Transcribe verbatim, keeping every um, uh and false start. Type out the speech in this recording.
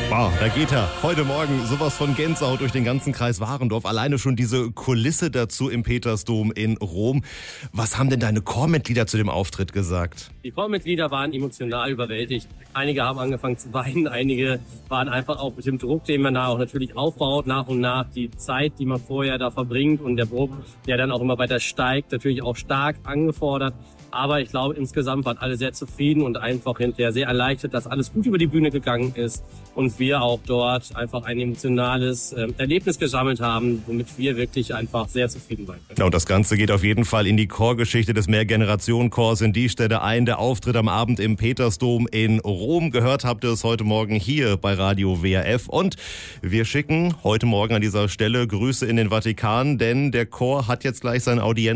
Wow, da geht er. Heute Morgen sowas von Gänsehaut durch den ganzen Kreis Warendorf. Alleine schon diese Kulisse dazu im Petersdom in Rom. Was haben denn deine Chormitglieder zu dem Auftritt gesagt? Die Chormitglieder waren emotional überwältigt. Einige haben angefangen zu weinen, einige waren einfach auch mit dem Druck, den man da auch natürlich aufbaut, nach und nach die Zeit, die man vorher da verbringt und der Druck, der dann auch immer weiter steigt, natürlich auch stark angefordert. Aber ich glaube, insgesamt waren alle sehr zufrieden und einfach hinterher sehr erleichtert, dass alles gut über die Bühne gegangen ist und wir auch dort einfach ein emotionales äh, Erlebnis gesammelt haben, womit wir wirklich einfach sehr zufrieden sein können. Ja, und das Ganze geht auf jeden Fall in die Chorgeschichte des Mehrgenerationen-Chors in die Stätte ein. Der Auftritt am Abend im Petersdom in Rom. Gehört habt ihr es heute Morgen hier bei Radio W R F. Und wir schicken heute Morgen an dieser Stelle Grüße in den Vatikan, denn der Chor hat jetzt gleich seine Audienz